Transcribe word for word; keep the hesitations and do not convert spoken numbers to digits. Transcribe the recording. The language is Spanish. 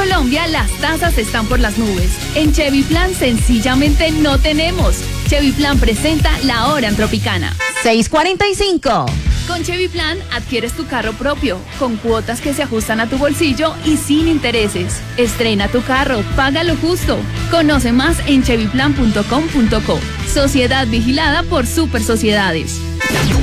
Colombia las tasas están por las nubes. En Chevy Plan sencillamente no tenemos. Chevy Plan presenta La Hora en Tropicana. seis cuarenta y cinco. Con Chevy Plan adquieres tu carro propio, con cuotas que se ajustan a tu bolsillo y sin intereses. Estrena tu carro, paga lo justo. Conoce más en chevy plan punto com punto co. Sociedad vigilada por Super Sociedades.